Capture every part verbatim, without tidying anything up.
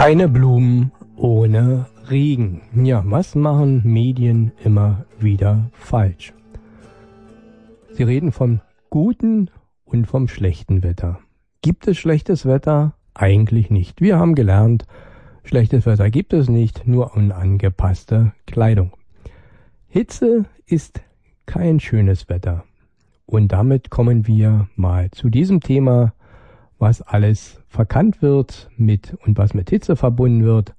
Keine Blumen ohne Regen. Ja, was machen Medien immer wieder falsch? Sie reden vom guten und vom schlechten Wetter. Gibt es schlechtes Wetter? Eigentlich nicht. Wir haben gelernt, schlechtes Wetter gibt es nicht, nur unangepasste Kleidung. Hitze ist kein schönes Wetter. Und damit kommen wir mal zu diesem Thema, was alles verkannt wird mit und was mit Hitze verbunden wird.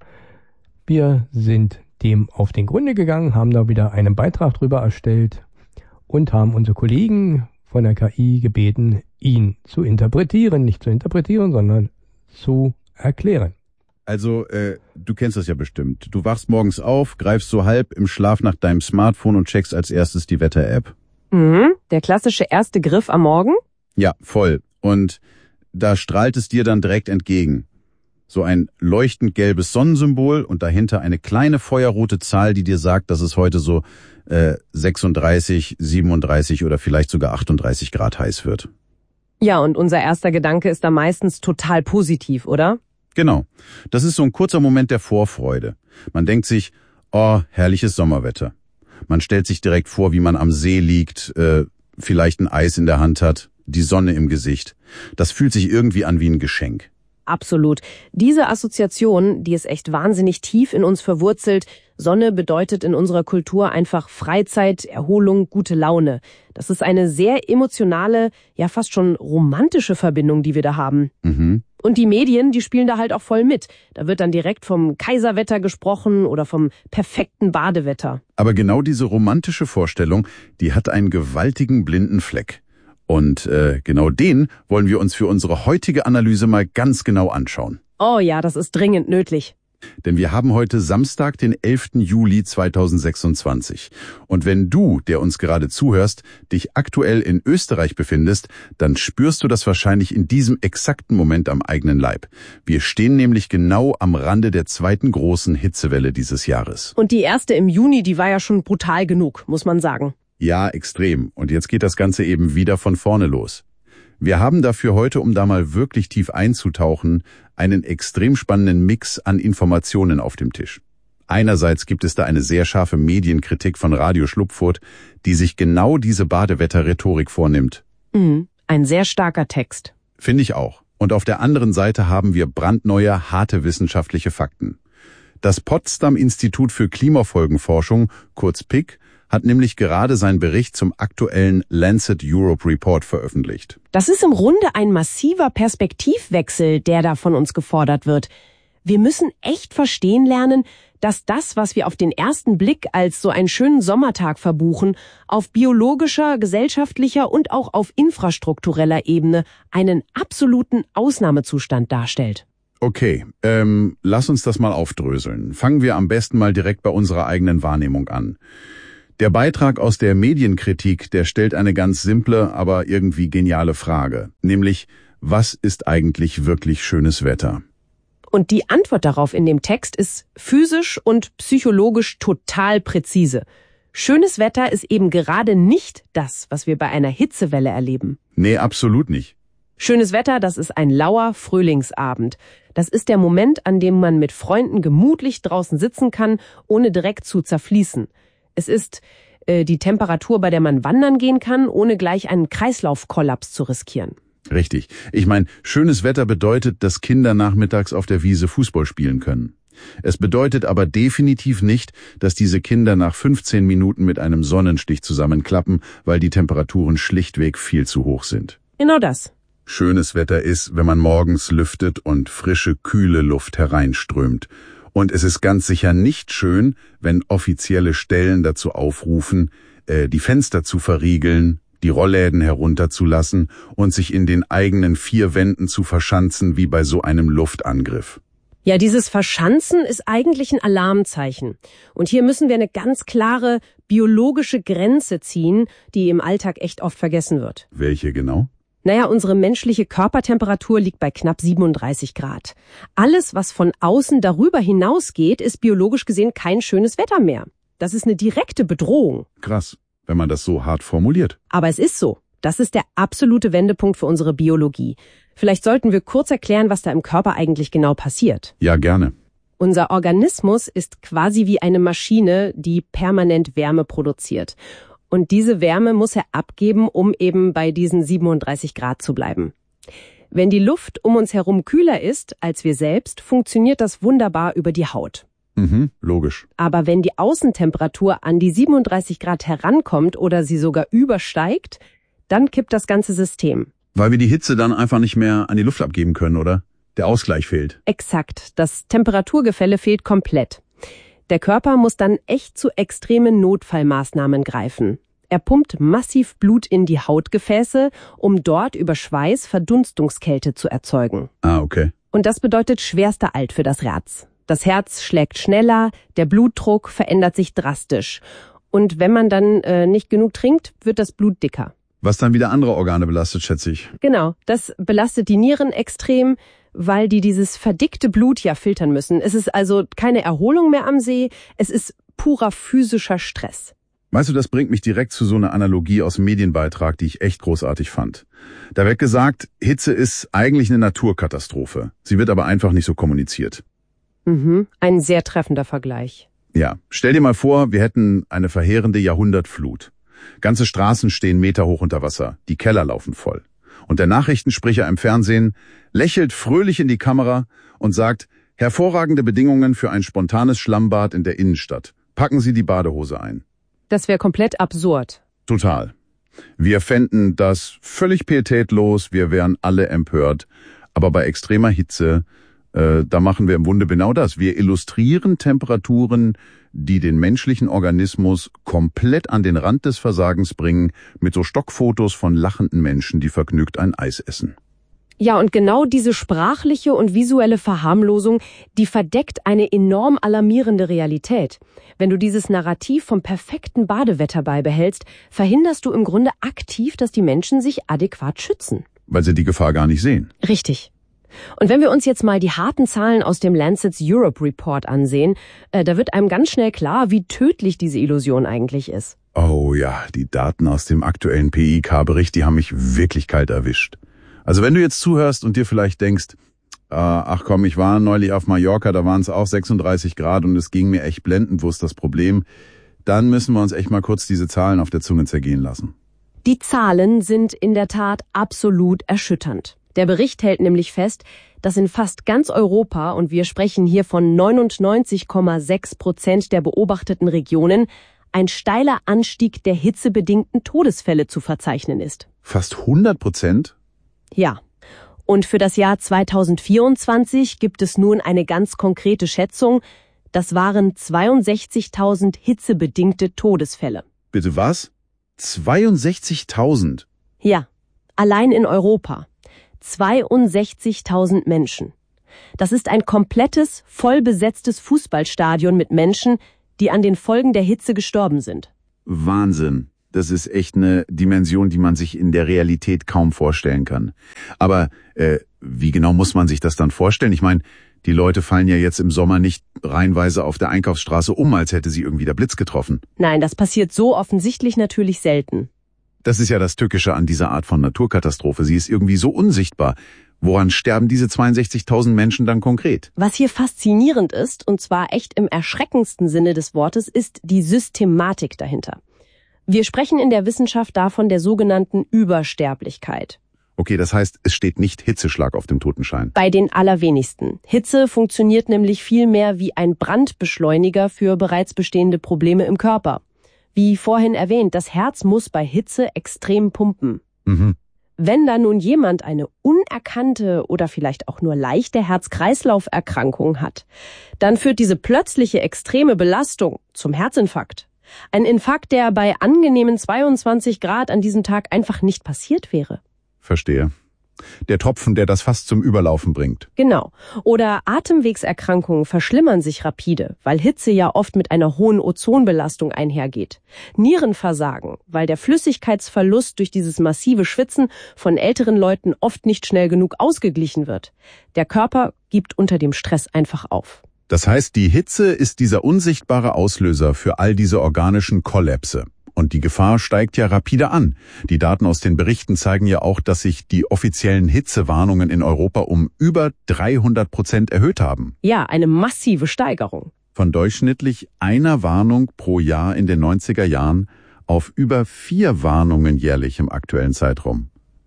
Wir sind dem auf den Gründe gegangen, haben da wieder einen Beitrag drüber erstellt und haben unsere Kollegen von der K I gebeten, ihn zu interpretieren, nicht zu interpretieren, sondern zu erklären. Also, äh, du kennst das ja bestimmt. Du wachst morgens auf, greifst so halb im Schlaf nach deinem Smartphone und checkst als erstes die Wetter-App. Mhm, der klassische erste Griff am Morgen? Ja, voll. Und da strahlt es dir dann direkt entgegen. So ein leuchtend gelbes Sonnensymbol und dahinter eine kleine feuerrote Zahl, die dir sagt, dass es heute so äh, sechsunddreißig, siebenunddreißig oder vielleicht sogar achtunddreißig Grad heiß wird. Ja, und unser erster Gedanke ist da meistens total positiv, oder? Genau. Das ist so ein kurzer Moment der Vorfreude. Man denkt sich, oh, herrliches Sommerwetter. Man stellt sich direkt vor, wie man am See liegt, äh, vielleicht ein Eis in der Hand hat, die Sonne im Gesicht. Das fühlt sich irgendwie an wie ein Geschenk. Absolut. Diese Assoziation, die ist echt wahnsinnig tief in uns verwurzelt. Sonne bedeutet in unserer Kultur einfach Freizeit, Erholung, gute Laune. Das ist eine sehr emotionale, ja fast schon romantische Verbindung, die wir da haben. Mhm. Und die Medien, die spielen da halt auch voll mit. Da wird dann direkt vom Kaiserwetter gesprochen oder vom perfekten Badewetter. Aber genau diese romantische Vorstellung, die hat einen gewaltigen blinden Fleck. Und äh, genau den wollen wir uns für unsere heutige Analyse mal ganz genau anschauen. Oh ja, das ist dringend nötig. Denn wir haben heute Samstag, den elften Juli zweitausendsechsundzwanzig. Und wenn du, der uns gerade zuhörst, dich aktuell in Österreich befindest, dann spürst du das wahrscheinlich in diesem exakten Moment am eigenen Leib. Wir stehen nämlich genau am Rande der zweiten großen Hitzewelle dieses Jahres. Und die erste im Juni, die war ja schon brutal genug, muss man sagen. Ja, extrem. Und jetzt geht das Ganze eben wieder von vorne los. Wir haben dafür heute, um da mal wirklich tief einzutauchen, einen extrem spannenden Mix an Informationen auf dem Tisch. Einerseits gibt es da eine sehr scharfe Medienkritik von Radio Schlupfurt, die sich genau diese Badewetter-Rhetorik vornimmt. Mhm, ein sehr starker Text. Finde ich auch. Und auf der anderen Seite haben wir brandneue, harte wissenschaftliche Fakten. Das Potsdam Institut für Klimafolgenforschung, kurz P I C, hat nämlich gerade seinen Bericht zum aktuellen Lancet Europe Report veröffentlicht. Das ist im Grunde ein massiver Perspektivwechsel, der da von uns gefordert wird. Wir müssen echt verstehen lernen, dass das, was wir auf den ersten Blick als so einen schönen Sommertag verbuchen, auf biologischer, gesellschaftlicher und auch auf infrastruktureller Ebene einen absoluten Ausnahmezustand darstellt. Okay, ähm, lass uns das mal aufdröseln. Fangen wir am besten mal direkt bei unserer eigenen Wahrnehmung an. Der Beitrag aus der Medienkritik, der stellt eine ganz simple, aber irgendwie geniale Frage. Nämlich, was ist eigentlich wirklich schönes Wetter? Und die Antwort darauf in dem Text ist physisch und psychologisch total präzise. Schönes Wetter ist eben gerade nicht das, was wir bei einer Hitzewelle erleben. Nee, absolut nicht. Schönes Wetter, das ist ein lauer Frühlingsabend. Das ist der Moment, an dem man mit Freunden gemütlich draußen sitzen kann, ohne direkt zu zerfließen. Es ist äh, die Temperatur, bei der man wandern gehen kann, ohne gleich einen Kreislaufkollaps zu riskieren. Richtig. Ich meine, schönes Wetter bedeutet, dass Kinder nachmittags auf der Wiese Fußball spielen können. Es bedeutet aber definitiv nicht, dass diese Kinder nach fünfzehn Minuten mit einem Sonnenstich zusammenklappen, weil die Temperaturen schlichtweg viel zu hoch sind. Genau das. Schönes Wetter ist, wenn man morgens lüftet und frische, kühle Luft hereinströmt. Und es ist ganz sicher nicht schön, wenn offizielle Stellen dazu aufrufen, äh, die Fenster zu verriegeln, die Rollläden herunterzulassen und sich in den eigenen vier Wänden zu verschanzen wie bei so einem Luftangriff. Ja, dieses Verschanzen ist eigentlich ein Alarmzeichen. Und hier müssen wir eine ganz klare biologische Grenze ziehen, die im Alltag echt oft vergessen wird. Welche genau? Naja, unsere menschliche Körpertemperatur liegt bei knapp siebenunddreißig Grad. Alles, was von außen darüber hinausgeht, ist biologisch gesehen kein schönes Wetter mehr. Das ist eine direkte Bedrohung. Krass, wenn man das so hart formuliert. Aber es ist so. Das ist der absolute Wendepunkt für unsere Biologie. Vielleicht sollten wir kurz erklären, was da im Körper eigentlich genau passiert. Ja, gerne. Unser Organismus ist quasi wie eine Maschine, die permanent Wärme produziert. Und diese Wärme muss er abgeben, um eben bei diesen siebenunddreißig Grad zu bleiben. Wenn die Luft um uns herum kühler ist als wir selbst, funktioniert das wunderbar über die Haut. Mhm, logisch. Aber wenn die Außentemperatur an die siebenunddreißig Grad herankommt oder sie sogar übersteigt, dann kippt das ganze System. Weil wir die Hitze dann einfach nicht mehr an die Luft abgeben können, oder? Der Ausgleich fehlt. Exakt. Das Temperaturgefälle fehlt komplett. Der Körper muss dann echt zu extremen Notfallmaßnahmen greifen. Er pumpt massiv Blut in die Hautgefäße, um dort über Schweiß Verdunstungskälte zu erzeugen. Ah, okay. Und das bedeutet schwerster Alt für das Herz. Das Herz schlägt schneller, der Blutdruck verändert sich drastisch. Und wenn man dann äh, nicht genug trinkt, wird das Blut dicker. Was dann wieder andere Organe belastet, schätze ich. Genau, das belastet die Nieren extrem, weil die dieses verdickte Blut ja filtern müssen. Es ist also keine Erholung mehr am See, es ist purer physischer Stress. Weißt du, das bringt mich direkt zu so einer Analogie aus dem Medienbeitrag, die ich echt großartig fand. Da wird gesagt, Hitze ist eigentlich eine Naturkatastrophe. Sie wird aber einfach nicht so kommuniziert. Mhm, ein sehr treffender Vergleich. Ja, stell dir mal vor, wir hätten eine verheerende Jahrhundertflut. Ganze Straßen stehen meterhoch unter Wasser, die Keller laufen voll. Und der Nachrichtensprecher im Fernsehen lächelt fröhlich in die Kamera und sagt, hervorragende Bedingungen für ein spontanes Schlammbad in der Innenstadt. Packen Sie die Badehose ein. Das wäre komplett absurd. Total. Wir fänden das völlig pietätlos, wir wären alle empört. Aber bei extremer Hitze, äh, da machen wir im Grunde genau das. Wir illustrieren Temperaturen, die den menschlichen Organismus komplett an den Rand des Versagens bringen, mit so Stockfotos von lachenden Menschen, die vergnügt ein Eis essen. Ja, und genau diese sprachliche und visuelle Verharmlosung, die verdeckt eine enorm alarmierende Realität. Wenn du dieses Narrativ vom perfekten Badewetter beibehältst, verhinderst du im Grunde aktiv, dass die Menschen sich adäquat schützen. Weil sie die Gefahr gar nicht sehen. Richtig. Und wenn wir uns jetzt mal die harten Zahlen aus dem Lancet's Europe Report ansehen, äh, da wird einem ganz schnell klar, wie tödlich diese Illusion eigentlich ist. Oh ja, die Daten aus dem aktuellen P I K-Bericht, die haben mich wirklich kalt erwischt. Also wenn du jetzt zuhörst und dir vielleicht denkst, äh, ach komm, ich war neulich auf Mallorca, da waren es auch sechsunddreißig Grad und es ging mir echt blendend, wo ist das Problem? Dann müssen wir uns echt mal kurz diese Zahlen auf der Zunge zergehen lassen. Die Zahlen sind in der Tat absolut erschütternd. Der Bericht hält nämlich fest, dass in fast ganz Europa, und wir sprechen hier von neunundneunzig Komma sechs Prozent der beobachteten Regionen, ein steiler Anstieg der hitzebedingten Todesfälle zu verzeichnen ist. Fast hundert Prozent? Ja. Und für das Jahr zweitausendvierundzwanzig gibt es nun eine ganz konkrete Schätzung. Das waren zweiundsechzigtausend hitzebedingte Todesfälle. Bitte was? zweiundsechzigtausend? Ja, allein in Europa. zweiundsechzigtausend Menschen. Das ist ein komplettes, vollbesetztes Fußballstadion mit Menschen, die an den Folgen der Hitze gestorben sind. Wahnsinn. Das ist echt eine Dimension, die man sich in der Realität kaum vorstellen kann. Aber äh, wie genau muss man sich das dann vorstellen? Ich meine, die Leute fallen ja jetzt im Sommer nicht reihenweise auf der Einkaufsstraße um, als hätte sie irgendwie der Blitz getroffen. Nein, das passiert so offensichtlich natürlich selten. Das ist ja das Tückische an dieser Art von Naturkatastrophe. Sie ist irgendwie so unsichtbar. Woran sterben diese zweiundsechzigtausend Menschen dann konkret? Was hier faszinierend ist, und zwar echt im erschreckendsten Sinne des Wortes, ist die Systematik dahinter. Wir sprechen in der Wissenschaft davon der sogenannten Übersterblichkeit. Okay, das heißt, es steht nicht Hitzeschlag auf dem Totenschein. Bei den allerwenigsten. Hitze funktioniert nämlich viel mehr wie ein Brandbeschleuniger für bereits bestehende Probleme im Körper. Wie vorhin erwähnt, das Herz muss bei Hitze extrem pumpen. Mhm. Wenn da nun jemand eine unerkannte oder vielleicht auch nur leichte Herz-Kreislauf-Erkrankung hat, dann führt diese plötzliche extreme Belastung zum Herzinfarkt. Ein Infarkt, der bei angenehmen zweiundzwanzig Grad an diesem Tag einfach nicht passiert wäre. Verstehe. Der Tropfen, der das fast zum Überlaufen bringt. Genau. Oder Atemwegserkrankungen verschlimmern sich rapide, weil Hitze ja oft mit einer hohen Ozonbelastung einhergeht. Nierenversagen, weil der Flüssigkeitsverlust durch dieses massive Schwitzen von älteren Leuten oft nicht schnell genug ausgeglichen wird. Der Körper gibt unter dem Stress einfach auf. Das heißt, die Hitze ist dieser unsichtbare Auslöser für all diese organischen Kollapse. Und die Gefahr steigt ja rapide an. Die Daten aus den Berichten zeigen ja auch, dass sich die offiziellen Hitzewarnungen in Europa um über dreihundert Prozent erhöht haben. Ja, eine massive Steigerung. Von durchschnittlich einer Warnung pro Jahr in den neunziger Jahren auf über vier Warnungen jährlich im aktuellen Zeitraum.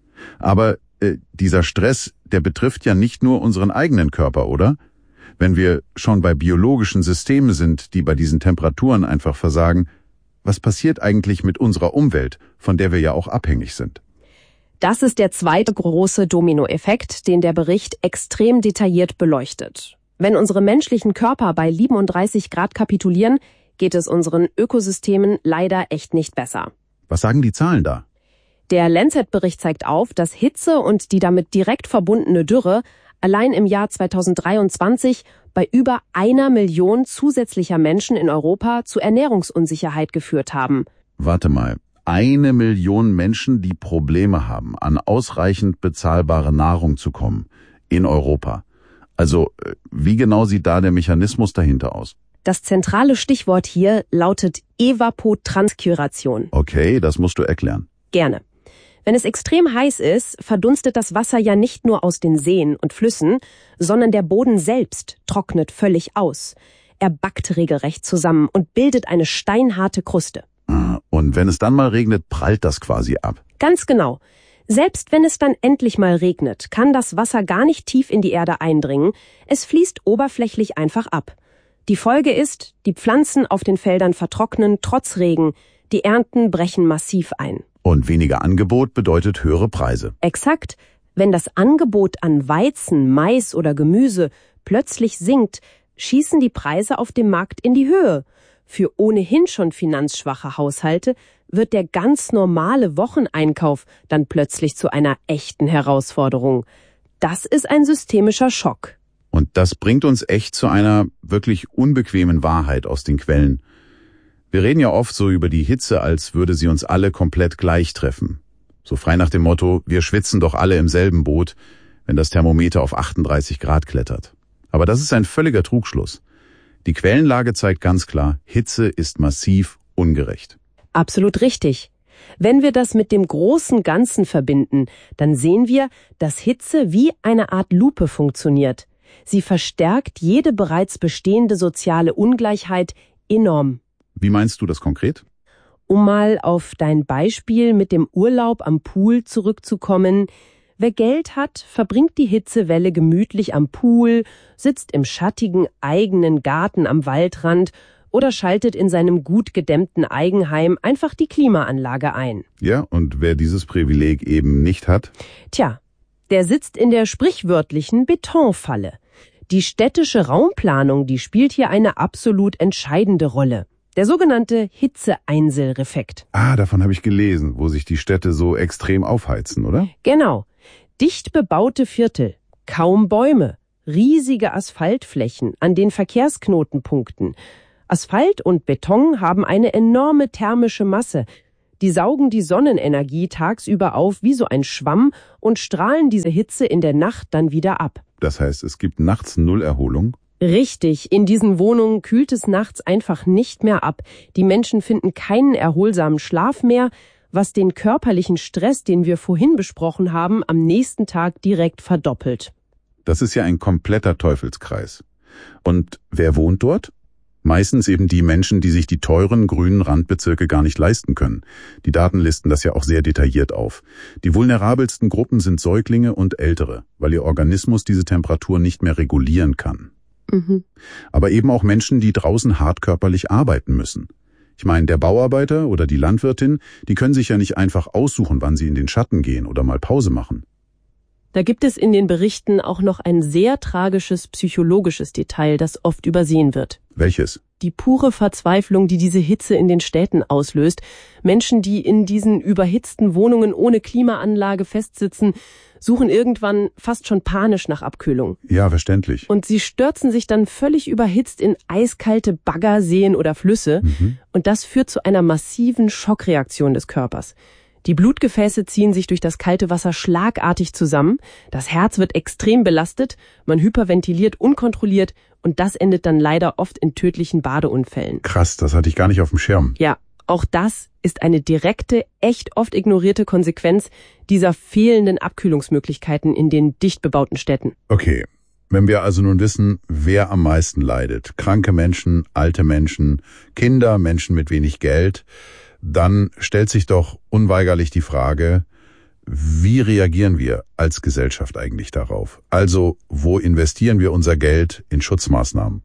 Aber äh, dieser Stress, der betrifft ja nicht nur unseren eigenen Körper, oder? Wenn wir schon bei biologischen Systemen sind, die bei diesen Temperaturen einfach versagen, was passiert eigentlich mit unserer Umwelt, von der wir ja auch abhängig sind? Das ist der zweite große Dominoeffekt, den der Bericht extrem detailliert beleuchtet. Wenn unsere menschlichen Körper bei siebenunddreißig Grad kapitulieren, geht es unseren Ökosystemen leider echt nicht besser. Was sagen die Zahlen da? Der Lancet-Bericht zeigt auf, dass Hitze und die damit direkt verbundene Dürre allein im Jahr zweitausenddreiundzwanzig bei über einer Million zusätzlicher Menschen in Europa zu Ernährungsunsicherheit geführt haben. Warte mal, eine Million Menschen, die Probleme haben, an ausreichend bezahlbare Nahrung zu kommen in Europa. Also, wie genau sieht da der Mechanismus dahinter aus? Das zentrale Stichwort hier lautet Evapotranspiration. Okay, das musst du erklären. Gerne. Wenn es extrem heiß ist, verdunstet das Wasser ja nicht nur aus den Seen und Flüssen, sondern der Boden selbst trocknet völlig aus. Er backt regelrecht zusammen und bildet eine steinharte Kruste. Und wenn es dann mal regnet, prallt das quasi ab. Ganz genau. Selbst wenn es dann endlich mal regnet, kann das Wasser gar nicht tief in die Erde eindringen. Es fließt oberflächlich einfach ab. Die Folge ist, die Pflanzen auf den Feldern vertrocknen trotz Regen. Die Ernten brechen massiv ein. Und weniger Angebot bedeutet höhere Preise. Exakt. Wenn das Angebot an Weizen, Mais oder Gemüse plötzlich sinkt, schießen die Preise auf dem Markt in die Höhe. Für ohnehin schon finanzschwache Haushalte wird der ganz normale Wocheneinkauf dann plötzlich zu einer echten Herausforderung. Das ist ein systemischer Schock. Und das bringt uns echt zu einer wirklich unbequemen Wahrheit aus den Quellen. Wir reden ja oft so über die Hitze, als würde sie uns alle komplett gleich treffen. So frei nach dem Motto, wir schwitzen doch alle im selben Boot, wenn das Thermometer auf achtunddreißig Grad klettert. Aber das ist ein völliger Trugschluss. Die Quellenlage zeigt ganz klar, Hitze ist massiv ungerecht. Absolut richtig. Wenn wir das mit dem großen Ganzen verbinden, dann sehen wir, dass Hitze wie eine Art Lupe funktioniert. Sie verstärkt jede bereits bestehende soziale Ungleichheit enorm. Wie meinst du das konkret? Um mal auf dein Beispiel mit dem Urlaub am Pool zurückzukommen. Wer Geld hat, verbringt die Hitzewelle gemütlich am Pool, sitzt im schattigen eigenen Garten am Waldrand oder schaltet in seinem gut gedämmten Eigenheim einfach die Klimaanlage ein. Ja, und wer dieses Privileg eben nicht hat? Tja, der sitzt in der sprichwörtlichen Betonfalle. Die städtische Raumplanung, die spielt hier eine absolut entscheidende Rolle. Der sogenannte Hitzeeinselreffekt. Ah, davon habe ich gelesen, wo sich die Städte so extrem aufheizen, oder? Genau. Dicht bebaute Viertel, kaum Bäume, riesige Asphaltflächen an den Verkehrsknotenpunkten. Asphalt und Beton haben eine enorme thermische Masse. Die saugen die Sonnenenergie tagsüber auf wie so ein Schwamm und strahlen diese Hitze in der Nacht dann wieder ab. Das heißt, es gibt nachts Nullerholung? Richtig, in diesen Wohnungen kühlt es nachts einfach nicht mehr ab. Die Menschen finden keinen erholsamen Schlaf mehr, was den körperlichen Stress, den wir vorhin besprochen haben, am nächsten Tag direkt verdoppelt. Das ist ja ein kompletter Teufelskreis. Und wer wohnt dort? Meistens eben die Menschen, die sich die teuren grünen Randbezirke gar nicht leisten können. Die Daten listen das ja auch sehr detailliert auf. Die vulnerabelsten Gruppen sind Säuglinge und Ältere, weil ihr Organismus diese Temperatur nicht mehr regulieren kann. Mhm. Aber eben auch Menschen, die draußen hart körperlich arbeiten müssen. Ich meine, der Bauarbeiter oder die Landwirtin, die können sich ja nicht einfach aussuchen, wann sie in den Schatten gehen oder mal Pause machen. Da gibt es in den Berichten auch noch ein sehr tragisches psychologisches Detail, das oft übersehen wird. Welches? Die pure Verzweiflung, die diese Hitze in den Städten auslöst. Menschen, die in diesen überhitzten Wohnungen ohne Klimaanlage festsitzen, suchen irgendwann fast schon panisch nach Abkühlung. Ja, verständlich. Und sie stürzen sich dann völlig überhitzt in eiskalte Bagger, Seen oder Flüsse. Mhm. Und das führt zu einer massiven Schockreaktion des Körpers. Die Blutgefäße ziehen sich durch das kalte Wasser schlagartig zusammen, das Herz wird extrem belastet, man hyperventiliert unkontrolliert und das endet dann leider oft in tödlichen Badeunfällen. Krass, das hatte ich gar nicht auf dem Schirm. Ja, Auch das ist eine direkte, echt oft ignorierte Konsequenz dieser fehlenden Abkühlungsmöglichkeiten in den dicht bebauten Städten. Okay, wenn wir also nun wissen, wer am meisten leidet, kranke Menschen, alte Menschen, Kinder, Menschen mit wenig Geld, dann stellt sich doch unweigerlich die Frage, wie reagieren wir als Gesellschaft eigentlich darauf? Also, wo investieren wir unser Geld in Schutzmaßnahmen?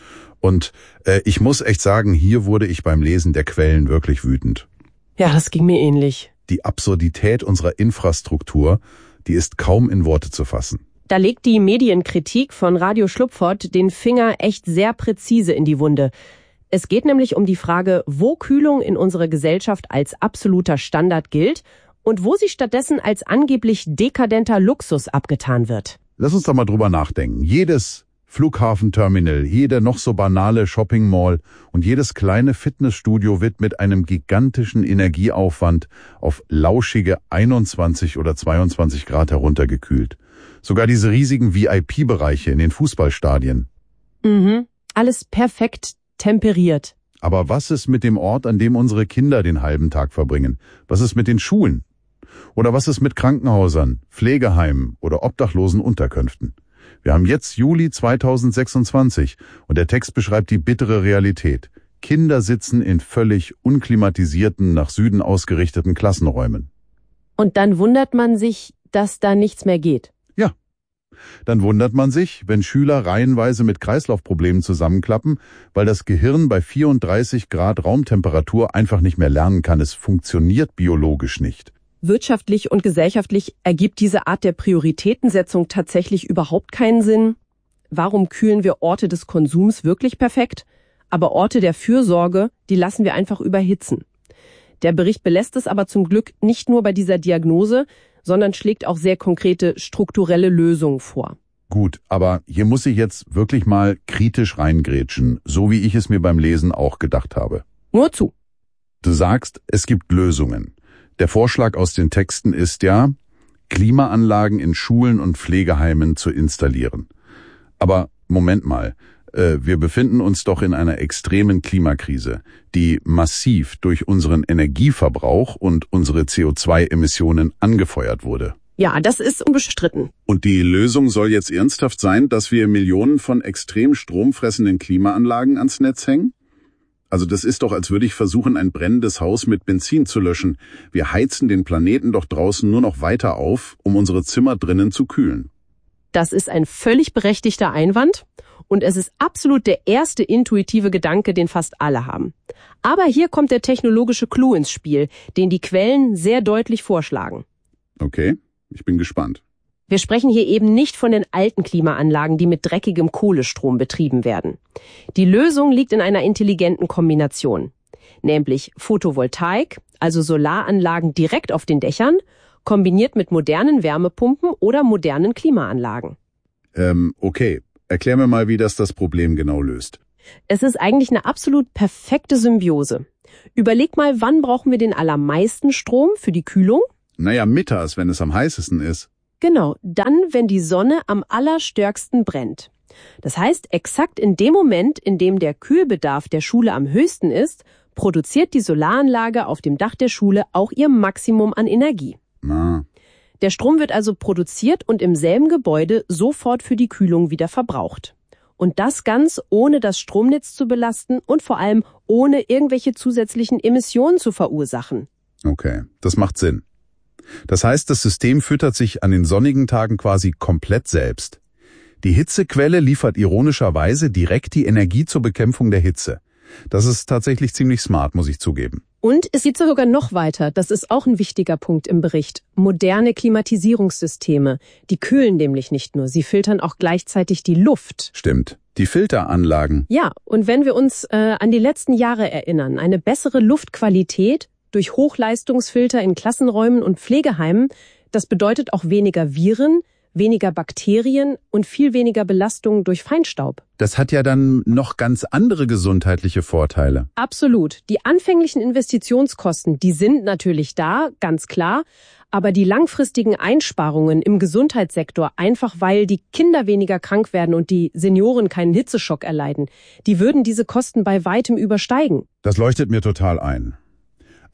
Und äh, ich muss echt sagen, hier wurde ich beim Lesen der Quellen wirklich wütend. Ja, das ging mir ähnlich. Die Absurdität unserer Infrastruktur, die ist kaum in Worte zu fassen. Da legt die Medienkritik von Radio Schlupfort den Finger echt sehr präzise in die Wunde. Es geht nämlich um die Frage, wo Kühlung in unserer Gesellschaft als absoluter Standard gilt und wo sie stattdessen als angeblich dekadenter Luxus abgetan wird. Lass uns doch mal drüber nachdenken. Jedes Flughafenterminal, jede noch so banale Shopping-Mall und jedes kleine Fitnessstudio wird mit einem gigantischen Energieaufwand auf lauschige einundzwanzig oder zweiundzwanzig Grad heruntergekühlt. Sogar diese riesigen V I P-Bereiche in den Fußballstadien. Mhm, alles perfekt temperiert. Aber was ist mit dem Ort, an dem unsere Kinder den halben Tag verbringen? Was ist mit den Schulen? Oder was ist mit Krankenhäusern, Pflegeheimen oder obdachlosen Unterkünften? Wir haben jetzt Juli zweitausendsechsundzwanzig und der Text beschreibt die bittere Realität. Kinder sitzen in völlig unklimatisierten, nach Süden ausgerichteten Klassenräumen. Und dann wundert man sich, dass da nichts mehr geht. Ja. Dann wundert man sich, wenn Schüler reihenweise mit Kreislaufproblemen zusammenklappen, weil das Gehirn bei vierunddreißig Grad Raumtemperatur einfach nicht mehr lernen kann. Es funktioniert biologisch nicht. Wirtschaftlich und gesellschaftlich ergibt diese Art der Prioritätensetzung tatsächlich überhaupt keinen Sinn. Warum kühlen wir Orte des Konsums wirklich perfekt, aber Orte der Fürsorge, die lassen wir einfach überhitzen? Der Bericht belässt es aber zum Glück nicht nur bei dieser Diagnose, sondern schlägt auch sehr konkrete strukturelle Lösungen vor. Gut, aber hier muss ich jetzt wirklich mal kritisch reingrätschen, so wie ich es mir beim Lesen auch gedacht habe. Nur zu. Du sagst, es gibt Lösungen. Der Vorschlag aus den Texten ist ja, Klimaanlagen in Schulen und Pflegeheimen zu installieren. Aber Moment mal, äh, wir befinden uns doch in einer extremen Klimakrise, die massiv durch unseren Energieverbrauch und unsere C O zwei Emissionen angefeuert wurde. Ja, das ist unbestritten. Und die Lösung soll jetzt ernsthaft sein, dass wir Millionen von extrem stromfressenden Klimaanlagen ans Netz hängen? Also das ist doch, als würde ich versuchen, ein brennendes Haus mit Benzin zu löschen. Wir heizen den Planeten doch draußen nur noch weiter auf, um unsere Zimmer drinnen zu kühlen. Das ist ein völlig berechtigter Einwand und es ist absolut der erste intuitive Gedanke, den fast alle haben. Aber hier kommt der technologische Clou ins Spiel, den die Quellen sehr deutlich vorschlagen. Okay, ich bin gespannt. Wir sprechen hier eben nicht von den alten Klimaanlagen, die mit dreckigem Kohlestrom betrieben werden. Die Lösung liegt in einer intelligenten Kombination, nämlich Photovoltaik, also Solaranlagen direkt auf den Dächern, kombiniert mit modernen Wärmepumpen oder modernen Klimaanlagen. Ähm, okay. Erklär mir mal, wie das das Problem genau löst. Es ist eigentlich eine absolut perfekte Symbiose. Überleg mal, wann brauchen wir den allermeisten Strom für die Kühlung? Naja, mittags, wenn es am heißesten ist. Genau, dann, wenn die Sonne am allerstärksten brennt. Das heißt, exakt in dem Moment, in dem der Kühlbedarf der Schule am höchsten ist, produziert die Solaranlage auf dem Dach der Schule auch ihr Maximum an Energie. Na. Der Strom wird also produziert und im selben Gebäude sofort für die Kühlung wieder verbraucht. Und das ganz ohne das Stromnetz zu belasten und vor allem ohne irgendwelche zusätzlichen Emissionen zu verursachen. Okay, das macht Sinn. Das heißt, das System füttert sich an den sonnigen Tagen quasi komplett selbst. Die Hitzequelle liefert ironischerweise direkt die Energie zur Bekämpfung der Hitze. Das ist tatsächlich ziemlich smart, muss ich zugeben. Und es geht sogar noch weiter, das ist auch ein wichtiger Punkt im Bericht. Moderne Klimatisierungssysteme, die kühlen nämlich nicht nur, sie filtern auch gleichzeitig die Luft. Stimmt, die Filteranlagen. Ja, und wenn wir uns äh, an die letzten Jahre erinnern, eine bessere Luftqualität durch Hochleistungsfilter in Klassenräumen und Pflegeheimen, das bedeutet auch weniger Viren, weniger Bakterien und viel weniger Belastung durch Feinstaub. Das hat ja dann noch ganz andere gesundheitliche Vorteile. Absolut. Die anfänglichen Investitionskosten, die sind natürlich da, ganz klar, aber die langfristigen Einsparungen im Gesundheitssektor, einfach weil die Kinder weniger krank werden und die Senioren keinen Hitzeschock erleiden, die würden diese Kosten bei weitem übersteigen. Das leuchtet mir total ein.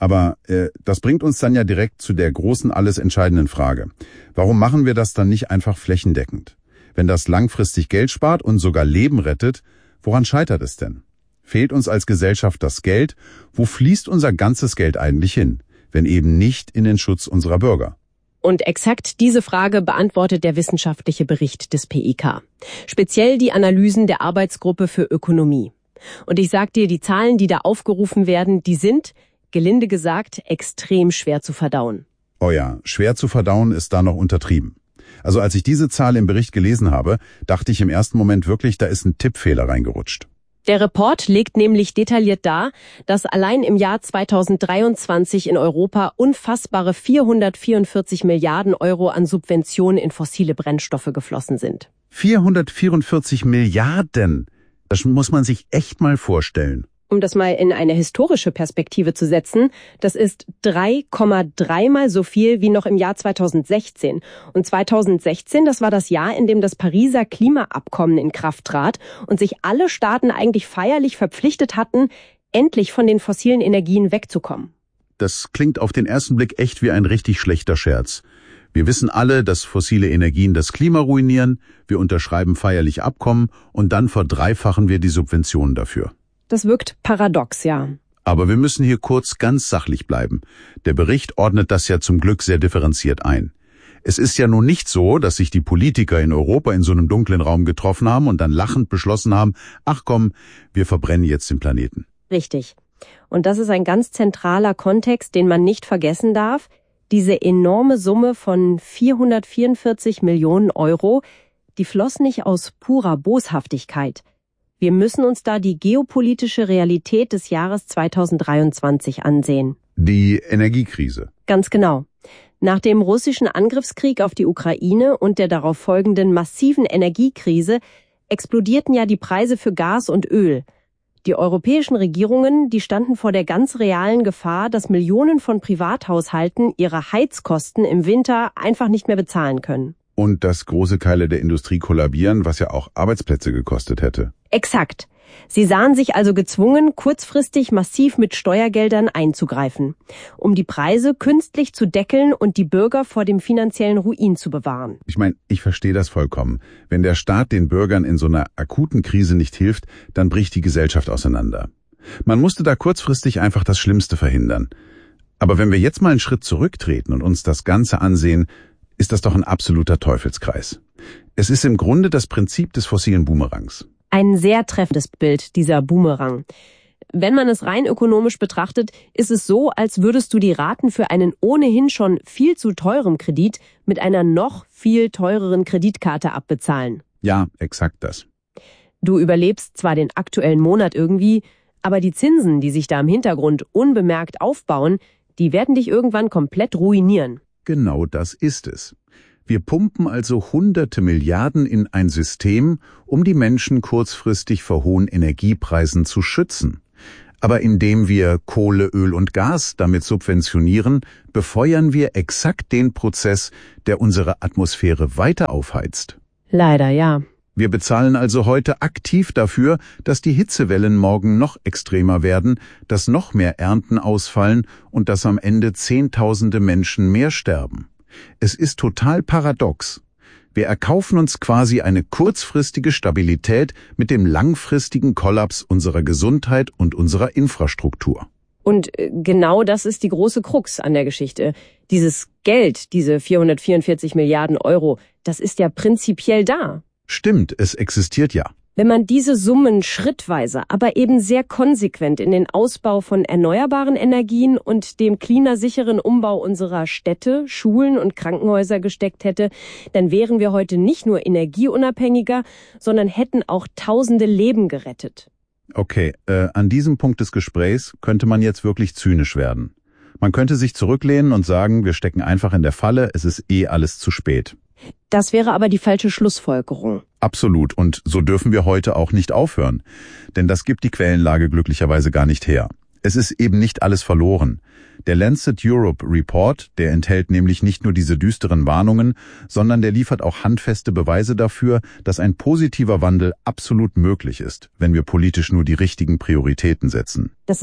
Aber äh, das bringt uns dann ja direkt zu der großen, alles entscheidenden Frage. Warum machen wir das dann nicht einfach flächendeckend? Wenn das langfristig Geld spart und sogar Leben rettet, woran scheitert es denn? Fehlt uns als Gesellschaft das Geld? Wo fließt unser ganzes Geld eigentlich hin, wenn eben nicht in den Schutz unserer Bürger? Und exakt diese Frage beantwortet der wissenschaftliche Bericht des P I K. Speziell die Analysen der Arbeitsgruppe für Ökonomie. Und ich sag dir, die Zahlen, die da aufgerufen werden, die sind, gelinde gesagt, extrem schwer zu verdauen. Oh ja, schwer zu verdauen ist da noch untertrieben. Also als ich diese Zahl im Bericht gelesen habe, dachte ich im ersten Moment wirklich, da ist ein Tippfehler reingerutscht. Der Report legt nämlich detailliert dar, dass allein im Jahr zweitausenddreiundzwanzig in Europa unfassbare vierhundertvierundvierzig Milliarden Euro an Subventionen in fossile Brennstoffe geflossen sind. vierhundertvierundvierzig Milliarden! Das muss man sich echt mal vorstellen. Um das mal in eine historische Perspektive zu setzen, das ist drei Komma drei mal so viel wie noch im Jahr zweitausendsechzehn. Und zweitausendsechzehn, das war das Jahr, in dem das Pariser Klimaabkommen in Kraft trat und sich alle Staaten eigentlich feierlich verpflichtet hatten, endlich von den fossilen Energien wegzukommen. Das klingt auf den ersten Blick echt wie ein richtig schlechter Scherz. Wir wissen alle, dass fossile Energien das Klima ruinieren, wir unterschreiben feierlich Abkommen und dann verdreifachen wir die Subventionen dafür. Das wirkt paradox, ja. Aber wir müssen hier kurz ganz sachlich bleiben. Der Bericht ordnet das ja zum Glück sehr differenziert ein. Es ist ja nun nicht so, dass sich die Politiker in Europa in so einem dunklen Raum getroffen haben und dann lachend beschlossen haben, ach komm, wir verbrennen jetzt den Planeten. Richtig. Und das ist ein ganz zentraler Kontext, den man nicht vergessen darf. Diese enorme Summe von vierhundertvierundvierzig Millionen Euro, die floss nicht aus purer Boshaftigkeit. Wir müssen uns da die geopolitische Realität des Jahres zweitausenddreiundzwanzig ansehen. Die Energiekrise. Ganz genau. Nach dem russischen Angriffskrieg auf die Ukraine und der darauf folgenden massiven Energiekrise explodierten ja die Preise für Gas und Öl. Die europäischen Regierungen, die standen vor der ganz realen Gefahr, dass Millionen von Privathaushalten ihre Heizkosten im Winter einfach nicht mehr bezahlen können. Und dass große Teile der Industrie kollabieren, was ja auch Arbeitsplätze gekostet hätte. Exakt. Sie sahen sich also gezwungen, kurzfristig massiv mit Steuergeldern einzugreifen, um die Preise künstlich zu deckeln und die Bürger vor dem finanziellen Ruin zu bewahren. Ich meine, ich verstehe das vollkommen. Wenn der Staat den Bürgern in so einer akuten Krise nicht hilft, dann bricht die Gesellschaft auseinander. Man musste da kurzfristig einfach das Schlimmste verhindern. Aber wenn wir jetzt mal einen Schritt zurücktreten und uns das Ganze ansehen, ist das doch ein absoluter Teufelskreis. Es ist im Grunde das Prinzip des fossilen Boomerangs. Ein sehr treffendes Bild, dieser Boomerang. Wenn man es rein ökonomisch betrachtet, ist es so, als würdest du die Raten für einen ohnehin schon viel zu teuren Kredit mit einer noch viel teureren Kreditkarte abbezahlen. Ja, exakt das. Du überlebst zwar den aktuellen Monat irgendwie, aber die Zinsen, die sich da im Hintergrund unbemerkt aufbauen, die werden dich irgendwann komplett ruinieren. Genau das ist es. Wir pumpen also hunderte Milliarden in ein System, um die Menschen kurzfristig vor hohen Energiepreisen zu schützen. Aber indem wir Kohle, Öl und Gas damit subventionieren, befeuern wir exakt den Prozess, der unsere Atmosphäre weiter aufheizt. Leider ja. Wir bezahlen also heute aktiv dafür, dass die Hitzewellen morgen noch extremer werden, dass noch mehr Ernten ausfallen und dass am Ende Zehntausende Menschen mehr sterben. Es ist total paradox. Wir erkaufen uns quasi eine kurzfristige Stabilität mit dem langfristigen Kollaps unserer Gesundheit und unserer Infrastruktur. Und genau das ist die große Krux an der Geschichte. Dieses Geld, diese vierhundertvierundvierzig Milliarden Euro, das ist ja prinzipiell da. Stimmt, es existiert ja. Wenn man diese Summen schrittweise, aber eben sehr konsequent in den Ausbau von erneuerbaren Energien und dem klimasicheren Umbau unserer Städte, Schulen und Krankenhäuser gesteckt hätte, dann wären wir heute nicht nur energieunabhängiger, sondern hätten auch tausende Leben gerettet. Okay, äh, an diesem Punkt des Gesprächs könnte man jetzt wirklich zynisch werden. Man könnte sich zurücklehnen und sagen, wir stecken einfach in der Falle, es ist eh alles zu spät. Das wäre aber die falsche Schlussfolgerung. Absolut, und so dürfen wir heute auch nicht aufhören. Denn das gibt die Quellenlage glücklicherweise gar nicht her. Es ist eben nicht alles verloren. Der Lancet Europe Report, der enthält nämlich nicht nur diese düsteren Warnungen, sondern der liefert auch handfeste Beweise dafür, dass ein positiver Wandel absolut möglich ist, wenn wir politisch nur die richtigen Prioritäten setzen. Das ist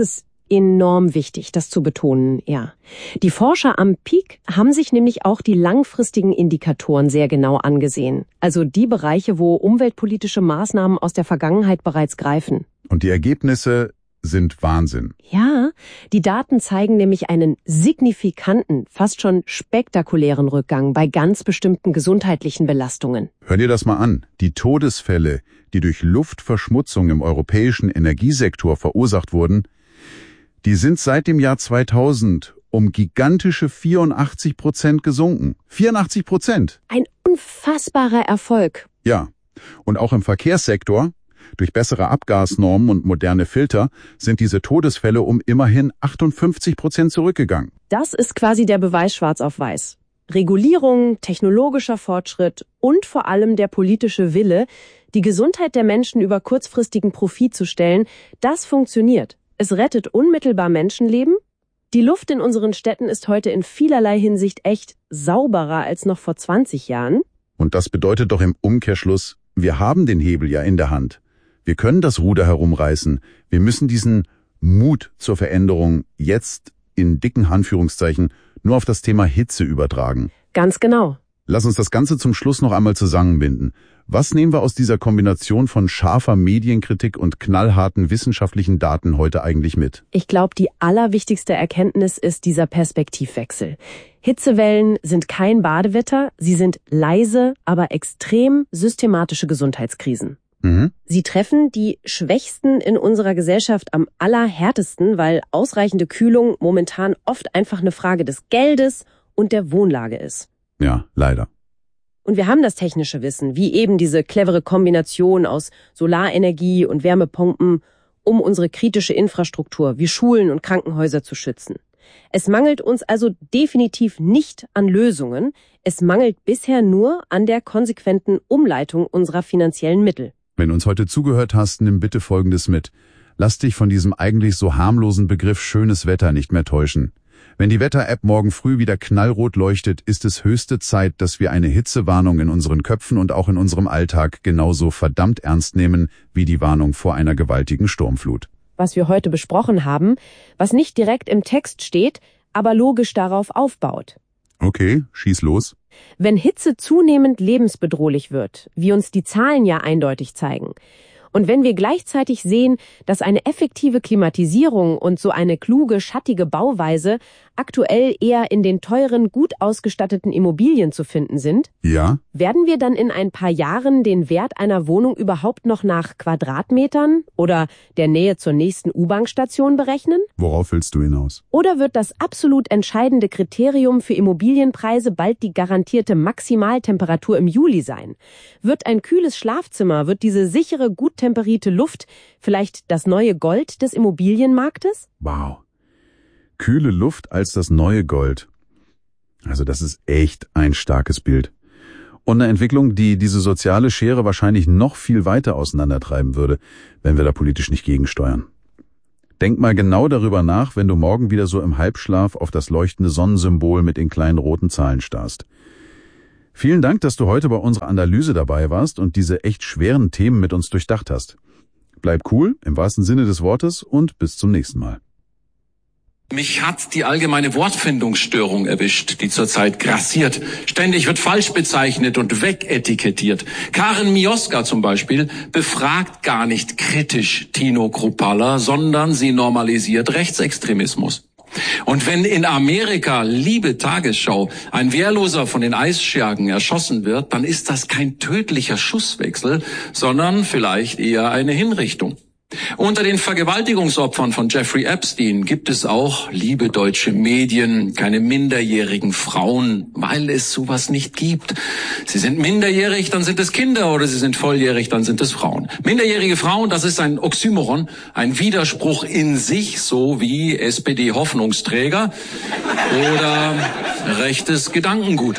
Enorm wichtig, das zu betonen, ja. Die Forscher am Peak haben sich nämlich auch die langfristigen Indikatoren sehr genau angesehen. Also die Bereiche, wo umweltpolitische Maßnahmen aus der Vergangenheit bereits greifen. Und die Ergebnisse sind Wahnsinn. Ja, die Daten zeigen nämlich einen signifikanten, fast schon spektakulären Rückgang bei ganz bestimmten gesundheitlichen Belastungen. Hör dir das mal an. Die Todesfälle, die durch Luftverschmutzung im europäischen Energiesektor verursacht wurden, die sind seit dem Jahr zweitausend um gigantische vierundachtzig Prozent gesunken. vierundachtzig Prozent! Ein unfassbarer Erfolg. Ja, und auch im Verkehrssektor, durch bessere Abgasnormen und moderne Filter, sind diese Todesfälle um immerhin achtundfünfzig Prozent zurückgegangen. Das ist quasi der Beweis schwarz auf weiß. Regulierung, technologischer Fortschritt und vor allem der politische Wille, die Gesundheit der Menschen über kurzfristigen Profit zu stellen, das funktioniert. Es rettet unmittelbar Menschenleben. Die Luft in unseren Städten ist heute in vielerlei Hinsicht echt sauberer als noch vor zwanzig Jahren. Und das bedeutet doch im Umkehrschluss, wir haben den Hebel ja in der Hand. Wir können das Ruder herumreißen. Wir müssen diesen Mut zur Veränderung jetzt in dicken Anführungszeichen nur auf das Thema Hitze übertragen. Ganz genau. Lass uns das Ganze zum Schluss noch einmal zusammenbinden. Was nehmen wir aus dieser Kombination von scharfer Medienkritik und knallharten wissenschaftlichen Daten heute eigentlich mit? Ich glaube, die allerwichtigste Erkenntnis ist dieser Perspektivwechsel. Hitzewellen sind kein Badewetter, sie sind leise, aber extrem systematische Gesundheitskrisen. Mhm. Sie treffen die Schwächsten in unserer Gesellschaft am allerhärtesten, weil ausreichende Kühlung momentan oft einfach eine Frage des Geldes und der Wohnlage ist. Ja, leider. Und wir haben das technische Wissen, wie eben diese clevere Kombination aus Solarenergie und Wärmepumpen, um unsere kritische Infrastruktur wie Schulen und Krankenhäuser zu schützen. Es mangelt uns also definitiv nicht an Lösungen, es mangelt bisher nur an der konsequenten Umleitung unserer finanziellen Mittel. Wenn du uns heute zugehört hast, nimm bitte Folgendes mit. Lass dich von diesem eigentlich so harmlosen Begriff schönes Wetter nicht mehr täuschen. Wenn die Wetter-App morgen früh wieder knallrot leuchtet, ist es höchste Zeit, dass wir eine Hitzewarnung in unseren Köpfen und auch in unserem Alltag genauso verdammt ernst nehmen wie die Warnung vor einer gewaltigen Sturmflut. Was wir heute besprochen haben, was nicht direkt im Text steht, aber logisch darauf aufbaut. Okay, schieß los. Wenn Hitze zunehmend lebensbedrohlich wird, wie uns die Zahlen ja eindeutig zeigen, und wenn wir gleichzeitig sehen, dass eine effektive Klimatisierung und so eine kluge, schattige Bauweise aktuell eher in den teuren, gut ausgestatteten Immobilien zu finden sind, Ja? werden wir dann in ein paar Jahren den Wert einer Wohnung überhaupt noch nach Quadratmetern oder der Nähe zur nächsten U-Bahn-Station berechnen? Worauf willst du hinaus? Oder wird das absolut entscheidende Kriterium für Immobilienpreise bald die garantierte Maximaltemperatur im Juli sein? Wird ein kühles Schlafzimmer, wird diese sichere, gut temperierte Luft vielleicht das neue Gold des Immobilienmarktes? Wow. Kühle Luft als das neue Gold. Also das ist echt ein starkes Bild. Und eine Entwicklung, die diese soziale Schere wahrscheinlich noch viel weiter auseinandertreiben würde, wenn wir da politisch nicht gegensteuern. Denk mal genau darüber nach, wenn du morgen wieder so im Halbschlaf auf das leuchtende Sonnensymbol mit den kleinen roten Zahlen starrst. Vielen Dank, dass du heute bei unserer Analyse dabei warst und diese echt schweren Themen mit uns durchdacht hast. Bleib cool, im wahrsten Sinne des Wortes, und bis zum nächsten Mal. Mich hat die allgemeine Wortfindungsstörung erwischt, die zurzeit grassiert. Ständig wird falsch bezeichnet und wegetikettiert. Karen Mioska zum Beispiel befragt gar nicht kritisch Tino Kruppalla, sondern sie normalisiert Rechtsextremismus. Und wenn in Amerika, liebe Tagesschau, ein Wehrloser von den Eisschergen erschossen wird, dann ist das kein tödlicher Schusswechsel, sondern vielleicht eher eine Hinrichtung. Unter den Vergewaltigungsopfern von Jeffrey Epstein gibt es auch, liebe deutsche Medien, keine minderjährigen Frauen, weil es sowas nicht gibt. Sie sind minderjährig, dann sind es Kinder, oder sie sind volljährig, dann sind es Frauen. Minderjährige Frauen, das ist ein Oxymoron, ein Widerspruch in sich, so wie S P D-Hoffnungsträger oder rechtes Gedankengut.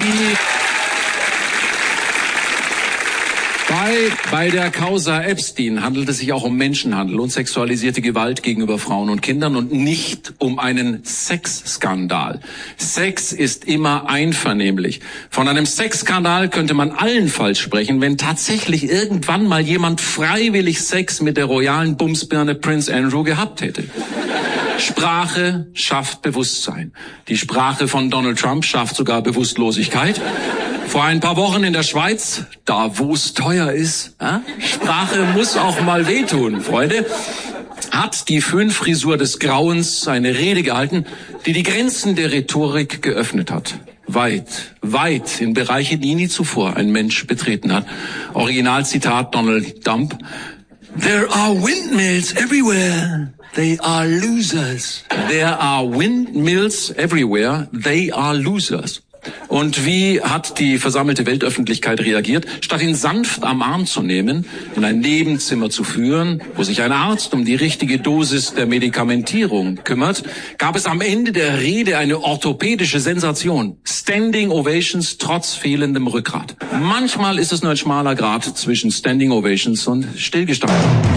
Bei, bei der Causa Epstein handelt es sich auch um Menschenhandel und sexualisierte Gewalt gegenüber Frauen und Kindern und nicht um einen Sexskandal. Sex ist immer einvernehmlich. Von einem Sexskandal könnte man allenfalls sprechen, wenn tatsächlich irgendwann mal jemand freiwillig Sex mit der royalen Bumsbirne Prince Andrew gehabt hätte. Sprache schafft Bewusstsein. Die Sprache von Donald Trump schafft sogar Bewusstlosigkeit. Vor ein paar Wochen in der Schweiz, da wo es teuer ist, äh? Sprache muss auch mal wehtun, Freunde, hat die Föhnfrisur des Grauens eine Rede gehalten, die die Grenzen der Rhetorik geöffnet hat. Weit, weit in Bereiche, die nie zuvor ein Mensch betreten hat. Originalzitat Donald Trump. There are windmills everywhere. They are losers. There are windmills everywhere. They are losers. Und wie hat die versammelte Weltöffentlichkeit reagiert? Statt ihn sanft am Arm zu nehmen, in ein Nebenzimmer zu führen, wo sich ein Arzt um die richtige Dosis der Medikamentierung kümmert, gab es am Ende der Rede eine orthopädische Sensation. Standing Ovations trotz fehlendem Rückgrat. Manchmal ist es nur ein schmaler Grat zwischen Standing Ovations und Stillgestanden.